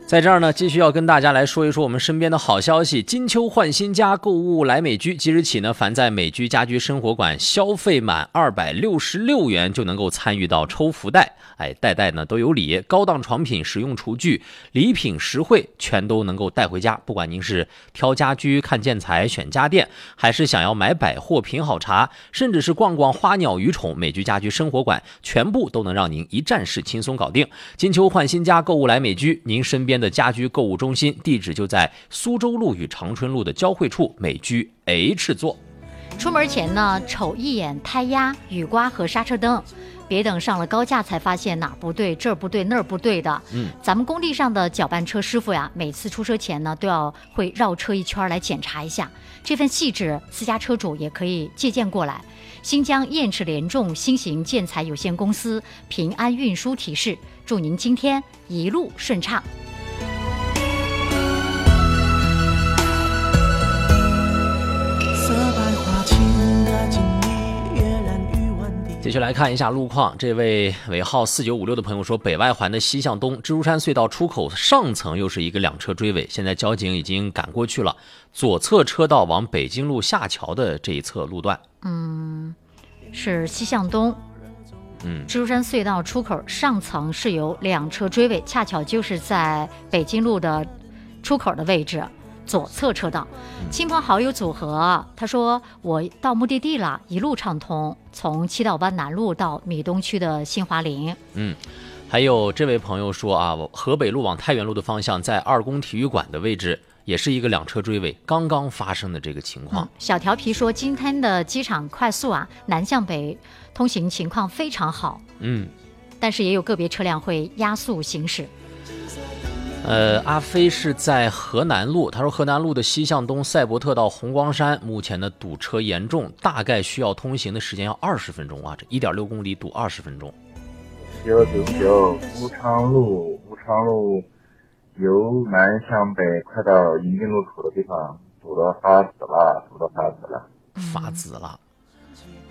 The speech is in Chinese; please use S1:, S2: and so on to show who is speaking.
S1: 在这儿呢，继续要跟大家来说一说我们身边的好消息。金秋换新家，购物来美居。即日起呢，凡在美居家居生活馆消费满266元，就能够参与到抽福袋。袋袋呢都有礼，高档床品、实用厨具、礼品实惠，全都能够带回家。不管您是挑家居、看建材、选家电，还是想要买百货、品好茶，甚至是逛逛花鸟鱼虫，美居家居生活馆全部都能让您一站式轻松搞定。金秋换新家，购物来美居，您身边的家居购物中心，地址就在苏州路与长春路的交汇处，美居 H 座。
S2: 出门前呢，瞅一眼胎压、雨刮和刹车灯，别等上了高架才发现哪儿不对，这儿不对，那儿不对的。咱们工地上的搅拌车师傅呀，每次出车前呢，都要会绕车一圈来检查一下。这份细致，私家车主也可以借鉴过来。新疆燕赤联众新型建材有限公司平安运输提示，祝您今天一路顺畅。
S1: 继续来看一下路况，这位尾号4956的朋友说，北外环的西向东蜘蛛山隧道出口上层又是一个两车追尾，现在交警已经赶过去了，左侧车道往北京路下桥的这一侧路段。
S2: 是西向东。蜘蛛山隧道出口上层是有两车追尾，恰巧就是在北京路的出口的位置。左侧车道，亲朋好友组合，他说我到目的地了，一路畅通，从七道湾南路到米东区的新华林。
S1: 还有这位朋友说啊，河北路往太原路的方向，在二宫体育馆的位置，也是一个两车追尾，刚刚发生的这个情况。
S2: 小调皮说，今天的机场快速啊，南向北通行情况非常好。但是也有个别车辆会压速行驶。
S1: 阿飞是在河南路，他说河南路的西向东赛博特到红光山，目前的堵车严重，大概需要通行的时间要20分钟啊，这1.6公里堵20分钟。
S3: 999武昌路由南向北快到银金路口的地方堵得发紫了。
S1: 发紫了。